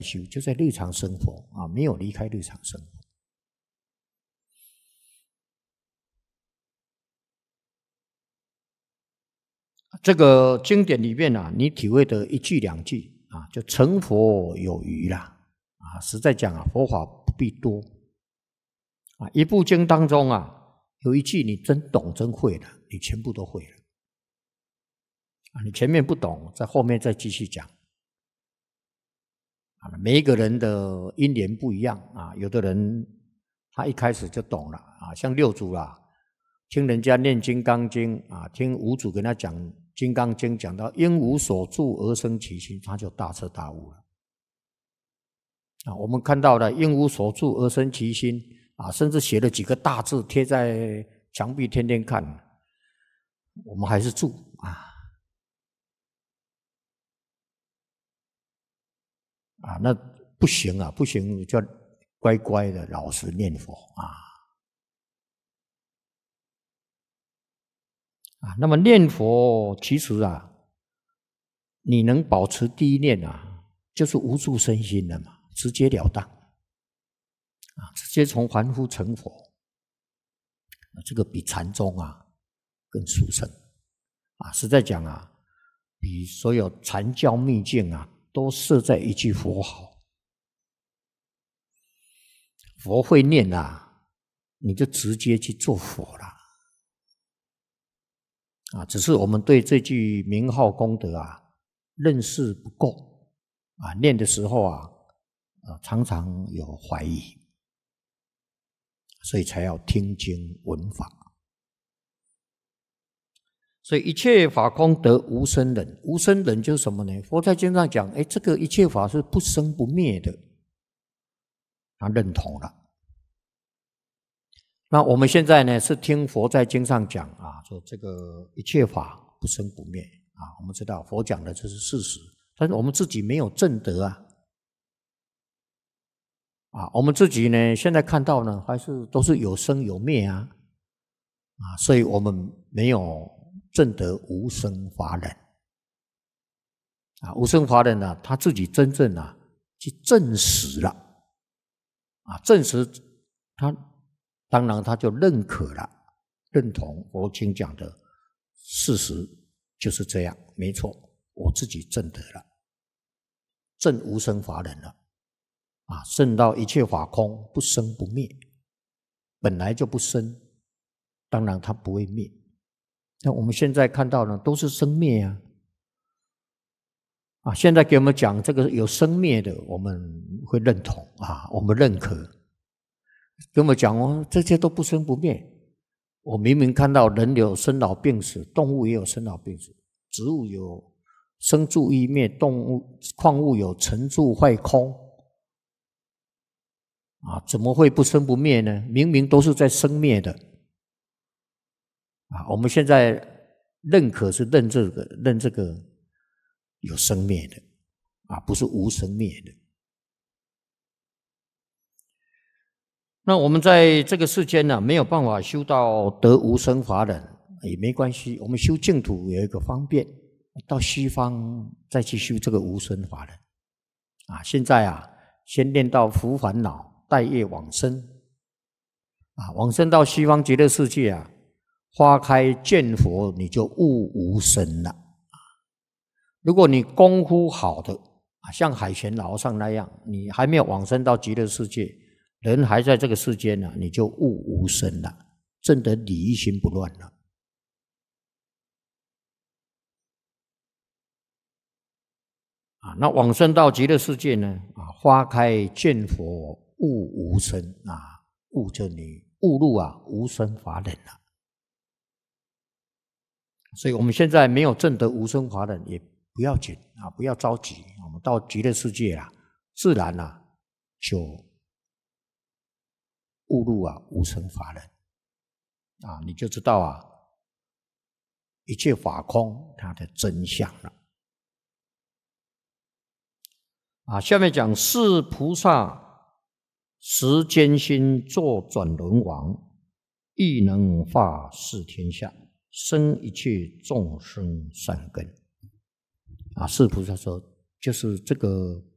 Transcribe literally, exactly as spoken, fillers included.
修，就在日常生活啊，没有离开日常生活。这个经典里面啊，你体会的一句两句啊，就成佛有余啦啊！实在讲啊，佛法不必多啊。一部经当中啊，有一句你真懂真会了，你全部都会了啊。你前面不懂，在后面再继续讲啊。每一个人的因缘不一样啊，有的人他一开始就懂了啊，像六祖啦，听人家念《金刚经》啊，听五祖跟他讲。《金刚经》讲到因无所住而生其心，他就大彻大悟了。啊，我们看到了因无所住而生其心啊，甚至写了几个大字贴在墙壁，天天看，我们还是住啊啊，那不行啊，不行，就要乖乖的老实念佛啊。啊，那么念佛其实啊，你能保持第一念啊，就是无住身心了嘛，直截了当啊，直接从凡夫成佛，这个比禅宗啊更殊胜啊！实在讲啊，比所有禅教秘境啊都设在一句佛号，佛会念啊，你就直接去做佛了。啊，只是我们对这句名号功德啊认识不够啊，念的时候啊，啊常常有怀疑，所以才要听经闻法。所以一切法空得无生忍，无生忍就是什么呢？佛在经上讲，哎，这个一切法是不生不灭的，他认同了。那我们现在呢，是听佛在经上讲啊，说这个一切法不生不灭啊。我们知道佛讲的这是事实，但是我们自己没有证得啊。啊，我们自己呢，现在看到呢，还是都是有生有灭啊，啊，所以我们没有证得无生法忍啊。无生法忍呢，他自己真正啊去证实了啊，证实他。当然他就认可了，认同佛经讲的事实就是这样，没错，我自己证得了，证无生法忍了啊，证到一切法空，不生不灭，本来就不生，当然它不会灭。那我们现在看到呢，都是生灭啊，啊，现在给我们讲这个有生灭的，我们会认同啊，我们认可。跟我们讲哦，这些都不生不灭。我明明看到人有生老病死，动物也有生老病死，植物有生住异灭，动物矿物有成住坏空啊，怎么会不生不灭呢？明明都是在生灭的啊！我们现在认可是认这个，认这个有生灭的啊，不是无生灭的。那我们在这个世间呢，没有办法修到得无生法忍也没关系，我们修净土有一个方便，到西方再去修这个无生法忍啊。现在啊，先练到伏烦恼，待业往生啊，往生到西方极乐世界啊，花开见佛，你就悟无生了。如果你功夫好的啊，像海贤老和尚那样，你还没有往生到极乐世界，人还在这个世间呢，你就悟无生了，证得理一心不乱了。啊，那往生到极乐世界呢？啊，花开见佛，悟无生啊，悟就你悟入啊无生法忍了。所以我们现在没有证得无生法忍也不要紧啊，不要着急，我们到极乐世界啊，自然啊就悟入啊无生法忍啊，你就知道啊一切法空它的真相了。啊，下面讲是菩萨时艰辛作转轮王，亦能化世天下，生一切众生善根。啊，是菩萨说，就是这个